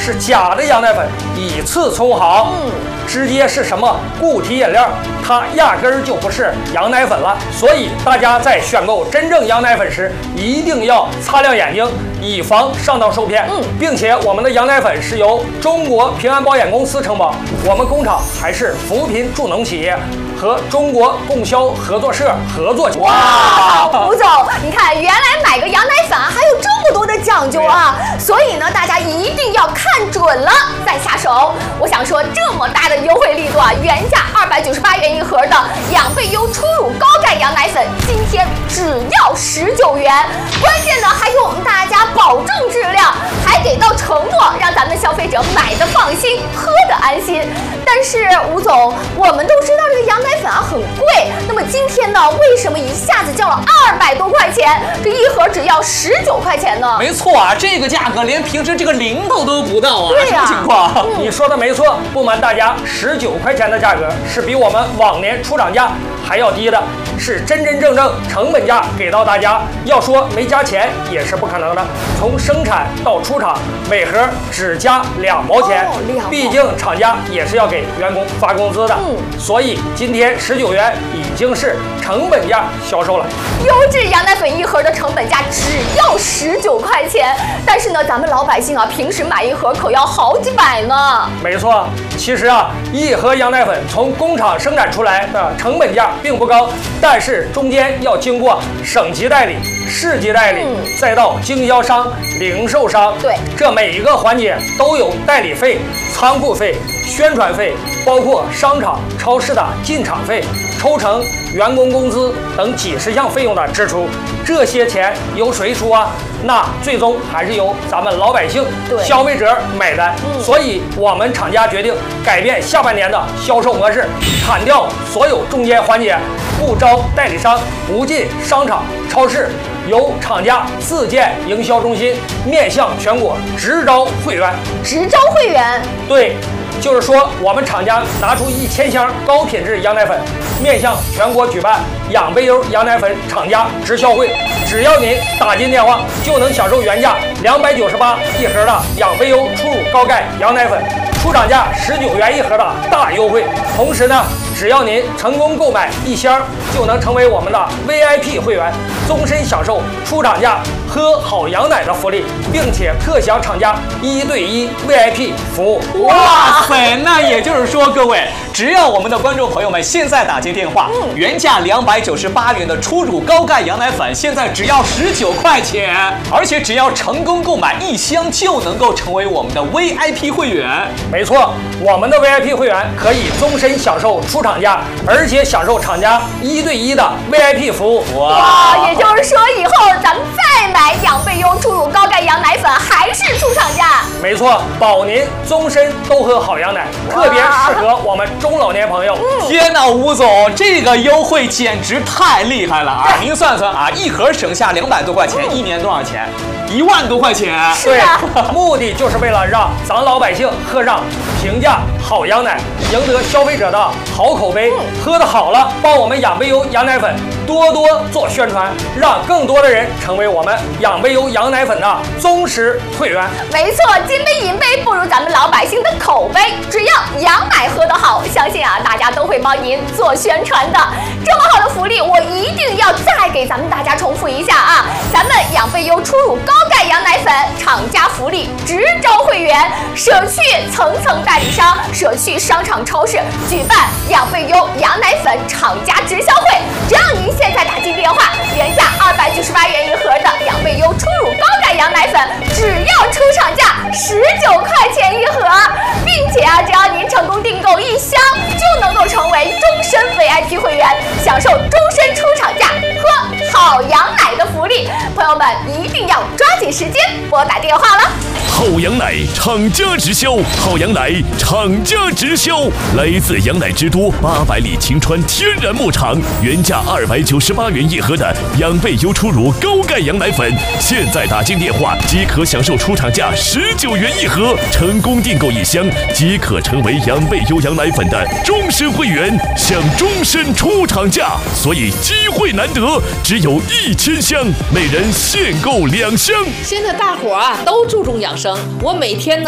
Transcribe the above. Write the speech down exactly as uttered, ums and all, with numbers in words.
是假的羊奶粉，以次充好。嗯，直接是什么固体饮料，它压根儿就不是羊奶粉了。所以大家在选购真正羊奶粉时，一定要擦亮眼睛，以防上当受骗。嗯，并且我们的羊奶粉是由中国平安保险公司承保，我们工厂还是扶贫助农企业和中国供销合作社合作。 哇，吴总，你看，原来买个羊奶粉还有这么多的讲究啊！所以呢，大家一定要看准了再下手。我想说，这么大的优惠力度啊，原价二百九十八元一盒的养贝优初乳高钙羊奶粉，今天只要十九元。关键呢，还给我们大家保证质量，还给到承诺，让咱们消费者买的放心，喝的安心。但是吴总，我们都知道这个羊奶粉啊很贵，那么今天呢，为什么一下子降了二百多块钱？这一盒只要十九块钱呢？ 没错啊，这个价格连平时这个零头都不到啊！ 对呀、 什么情况？ 嗯、你说的没错，不瞒大家，十九块钱的价格是比我们往年出厂价还要低的，是真真正正成本价给到大家。要说没加钱也是不可能的，从生产到出厂，每盒只加两毛钱， 哦、 毕竟厂家也是要给员工发工资的。嗯，所以今天十九元已经是成本价销售了。 优质羊奶粉一盒的成本价只要十九块钱，但是呢，咱们老百姓啊，平时买一盒可要好几百呢。 没错，其实啊，一盒羊奶粉从工厂生产出来的成本价并不高，但是中间要经过省级代理、市级代理，嗯、再到经销商、零售商， 对， 这每一个环节都有代理费、仓库费、宣传费，包括商场、超市的进场费、抽成、员工工资等几十项费用的支出，这些钱由谁出啊？那最终还是由咱们老百姓、消费者买单。嗯、所以，我们厂家决定改变下半年的销售模式，砍掉所有中间环节，不招代理商，不进商场、超市，由厂家自建营销中心，面向全国直招会员。 直招会员？ 对。就是说，我们厂家拿出一千箱高品质羊奶粉，面向全国举办养贝优羊奶粉厂家直销会。只要您打进电话，就能享受原价两百九十八一盒的养贝优初乳高钙羊奶粉，出厂价十九元一盒的大优惠。同时呢，只要您成功购买一箱，就能成为我们的 V I P 会员，终身享受出厂价喝好羊奶的福利，并且特享厂家一对一 V I P 服务。 哇塞，那也就是说，各位，只要我们的观众朋友们现在打进电话，嗯、原价两百九十八元的初乳高钙羊奶粉，现在只要十九块钱，而且只要成功购买一箱，就能够成为我们的 V I P 会员。 没错，我们的 V I P 会员可以终身享受出厂价，而且享受厂家一对一的 V I P 服务。 哇，也就是说，以后咱们再买养贝优初乳高钙羊奶粉还是出厂价。 没错，保您终身都喝好羊奶，特别适合我们中老年朋友。 嗯、天哪，吴总，这个优惠简直太厉害了啊！您算算啊，一盒省下两百多块钱，嗯、一年多少钱？一万多块钱。 对，目的就是为了让咱老百姓喝上平价好羊奶，赢得消费者的好口碑。嗯、喝的好了，帮我们养贝优羊奶粉多多做宣传，让更多的人成为我们养贝优羊奶粉的忠实会员。 没错，金杯银杯不如咱们老百姓的口碑。只要羊奶喝得好，相信啊，大家都会帮您做宣传的。这么好的福利，我一定要再给咱们大家重复一下啊！咱们养贝优初乳高钙羊奶粉厂家福利直招会员，舍去层层代理商，舍去商场超市，举办养贝优羊奶粉厂家直销会。只要您现在打进电话，原价二百九十八元一盒的养贝优初乳高钙羊奶粉，只要出厂价十九块钱一盒，并且啊，只要您成功订购一箱，就能够成为终身 V I P 会员，享受终身出厂价喝好羊奶的福利。朋友们一定要抓紧时间拨打电话了。 好羊奶厂家直销，好羊奶厂家直销，来自羊奶之都八百里晴川天然牧场，原价二百九十八元一盒的养贝优初乳高钙羊奶粉，现在打进电话即可享受出厂价十九元一盒，成功订购一箱即可成为养贝优羊奶粉的终身会员，享终身出厂价。所以机会难得，只有一千箱，每人限购两箱。 现在大伙儿啊都注重养生，我每天呢